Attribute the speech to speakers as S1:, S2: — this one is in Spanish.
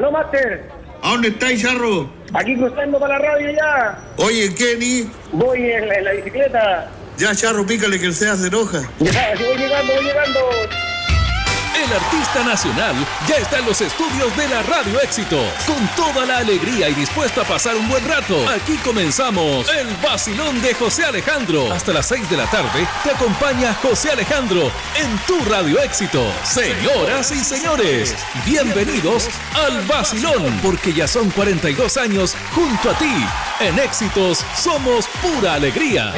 S1: Aló, Master.
S2: ¿A dónde estáis, Charro?
S1: Aquí cruzando para la radio ya.
S2: Oye, Kenny.
S1: Voy en la bicicleta.
S2: Ya, Charro, pícale que el SEA se enoja.
S1: Ya, voy llegando.
S3: El artista nacional ya está en los estudios de la Radio Éxito, con toda la alegría y dispuesto a pasar un buen rato. Aquí comenzamos el vacilón de José Alejandro. Hasta las 6 de la tarde te acompaña José Alejandro en tu Radio Éxito. Señoras y señores, bienvenidos al vacilón, porque ya son 42 años junto a ti. En Éxitos somos pura alegría.